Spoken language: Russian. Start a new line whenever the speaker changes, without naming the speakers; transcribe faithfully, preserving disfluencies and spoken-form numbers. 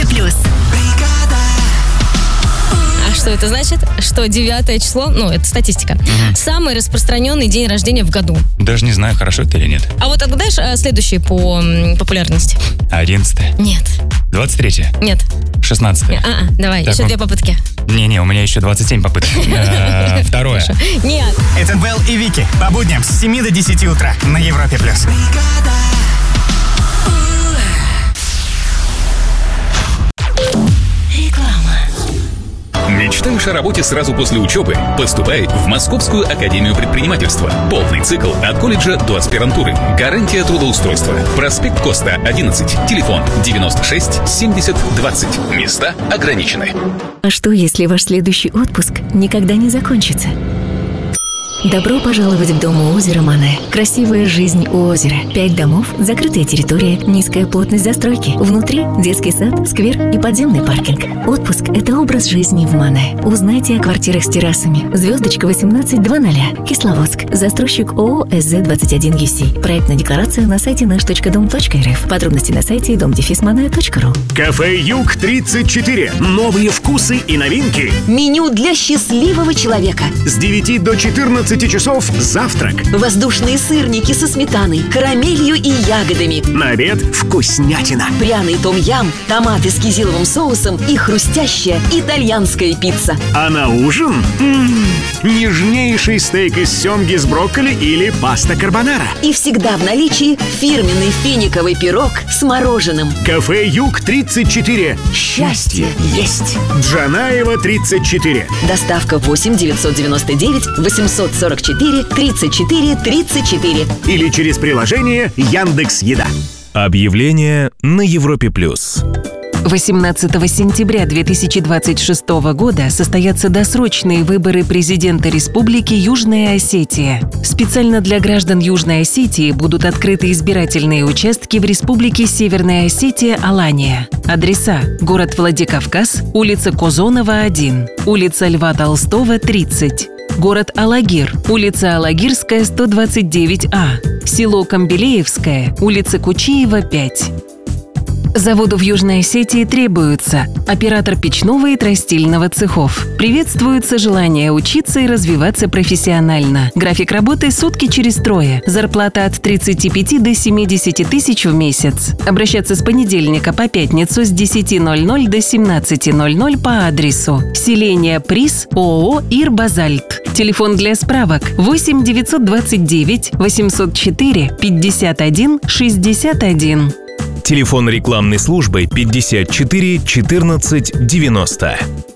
Европе плюс.
А что это значит? Что девятое число, ну, это статистика, угу. самый распространенный день рождения в году.
Даже не знаю, хорошо это или нет.
А вот отгадаешь а, следующий по м, популярности?
Одиннадцатое.
Нет.
Двадцать третье.
Нет.
Шестнадцатое.
А-а, давай, так, еще ну... две попытки.
Не-не, у меня еще двадцать семь попыток. Второе.
Нет.
Это Вэл и Вики. По будням с семи до десяти утра на Европе плюс.
Мечтаешь о работе сразу после учебы? Поступай в Московскую академию предпринимательства. Полный цикл от колледжа до аспирантуры. Гарантия трудоустройства. Проспект Коста, одиннадцать. Телефон девяносто шесть семьдесят двадцать. Места ограничены.
А что, если ваш следующий отпуск никогда не закончится? Добро пожаловать в дом у озера Мане. Красивая жизнь у озера. Пять домов, закрытая территория, низкая плотность застройки. Внутри детский сад, сквер и подземный паркинг. Отпуск – это образ жизни в Мане. Узнайте о квартирах с террасами. Звездочка восемнадцать двадцать. Кисловодск. Застройщик ООО эс зэ двадцать один ю си. Проектная декларация на сайте наш точка дом точка эр эф. Подробности на сайте дом дефис мане точка ру.
Кафе Юг тридцать четыре. Новые вкусы и новинки.
Меню для счастливого человека.
С девяти до четырнадцати часов завтрак.
Воздушные сырники со сметаной, карамелью и ягодами.
На обед вкуснятина.
Пряный том-ям, томаты с кизиловым соусом и хрустящая итальянская пицца.
А на ужин м-м, нежнейший стейк из семги с брокколи или паста карбонара.
И всегда в наличии фирменный финиковый пирог с мороженым.
Кафе Юг тридцать четыре.
Счастье есть.
Джанаева тридцать четыре.
Доставка восемь девятьсот девяносто девять восемьсот сорок четыре тридцать четыре тридцать четыре.
Или через приложение Яндекс.Еда.
Объявление на Европе плюс.
восемнадцатого сентября две тысячи двадцать шестого года состоятся досрочные выборы президента Республики Южная Осетия. Специально для граждан Южной Осетии будут открыты избирательные участки в Республике Северная Осетия, Алания. Адреса: город Владикавказ, улица Козонова, один, улица Льва Толстого, тридцать. Город Алагир, улица Алагирская, сто двадцать девять А, село Камбелеевское, улица Кучиева, пять. Заводу в Южной Осетии требуются оператор печного и тростильного цехов. Приветствуется желание учиться и развиваться профессионально. График работы сутки через трое. Зарплата от тридцати пяти до семидесяти тысяч в месяц. Обращаться с понедельника по пятницу с десяти ноль-ноль до семнадцати ноль-ноль по адресу: селение Приз, ООО «Ирбазальт». Телефон для справок восемь девятьсот двадцать девять восемьсот четыре пятьдесят один шестьдесят один.
Телефон рекламной службы пятьдесят четыре четырнадцать девяносто.